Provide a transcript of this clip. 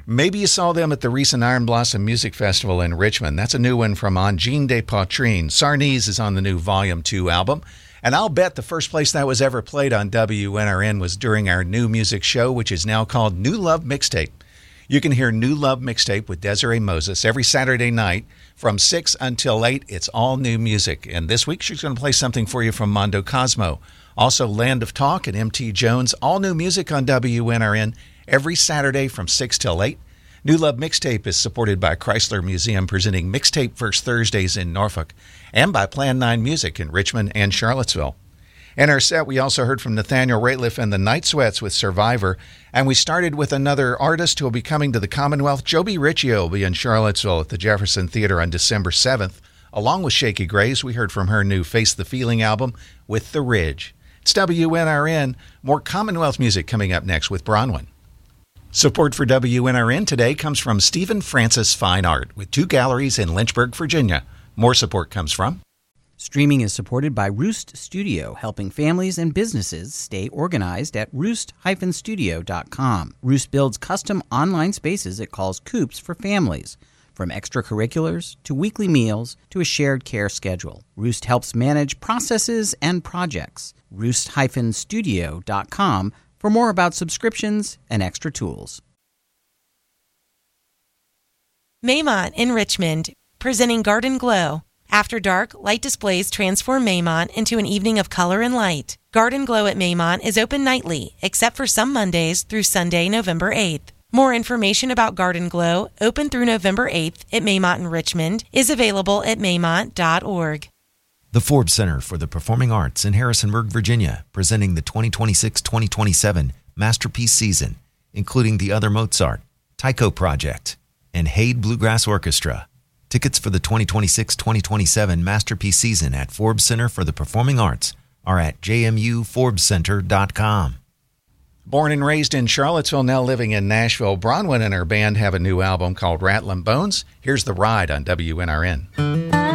Maybe you saw them at the recent Iron Blossom Music Festival in Richmond. That's a new one from Angine de Poitrine. Sarnese is on the new Volume 2 album. And I'll bet the first place that was ever played on WNRN was during our new music show, which is now called New Love Mixtape. You can hear New Love Mixtape with Desiree Moses every Saturday night from 6 until 8. It's all new music. And this week she's going to play something for you from Mondo Cosmo. Also Land of Talk and MT Jones. All new music on WNRN every Saturday from 6 till 8. New Love Mixtape is supported by Chrysler Museum, presenting Mixtape First Thursdays in Norfolk, and by Plan 9 Music in Richmond and Charlottesville. In our set, we also heard from Nathaniel Rateliff and the Night Sweats with Survivor, and we started with another artist who will be coming to the Commonwealth. Joby Riccio will be in Charlottesville at the Jefferson Theater on December 7th. Along with Shaky Graves, we heard from her new Face the Feeling album with The Ridge. It's WNRN. More Commonwealth music coming up next with Bronwyn. Support for WNRN today comes from Stephen Francis Fine Art, with 2 galleries in Lynchburg, Virginia. More support comes from... Streaming is supported by Roost Studio, helping families and businesses stay organized at roost-studio.com. Roost builds custom online spaces it calls coops for families, from extracurriculars to weekly meals to a shared care schedule. Roost helps manage processes and projects. roost-studio.com for more about subscriptions and extra tools. Maymont in Richmond, presenting Garden Glow. After dark, light displays transform Maymont into an evening of color and light. Garden Glow at Maymont is open nightly, except for some Mondays through Sunday, November 8th. More information about Garden Glow, open through November 8th at Maymont in Richmond, is available at maymont.org. The Forbes Center for the Performing Arts in Harrisonburg, Virginia, presenting the 2026-2027 Masterpiece Season, including The Other Mozart, Tycho Project, and Haid Bluegrass Orchestra. Tickets for the 2026-2027 Masterpiece Season at Forbes Center for the Performing Arts are at jmuforbescenter.com. Born and raised in Charlottesville, now living in Nashville, Bronwyn and her band have a new album called Rattlin' Bones. Here's The Ride on WNRN.